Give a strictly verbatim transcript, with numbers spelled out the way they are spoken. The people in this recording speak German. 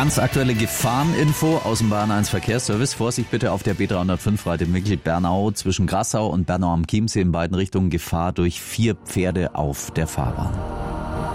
Ganz aktuelle Gefahreninfo aus dem Bayern eins Verkehrsservice. Vorsicht bitte auf der B dreihundertfünf Rhein-Bernau zwischen Grassau und Bernau am Chiemsee in beiden Richtungen. Gefahr durch vier Pferde auf der Fahrbahn.